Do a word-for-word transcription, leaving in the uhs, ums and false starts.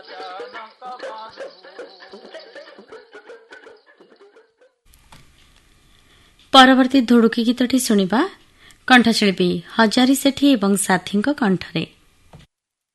ପରବର୍ତ୍ତୀ ଧୁଡୁକି ଗୀତଟି ଶୁଣିବା କଣ୍ଠଶିଳ୍ପୀ ହଜାରୀ ସେଠୀ ଏବଂ ସାଥୀଙ୍କ କଣ୍ଠରେ।